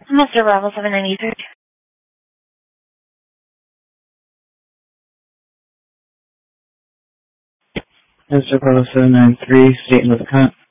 Mr. Bravo 793. Mr. Bravo 793, state and with the comment.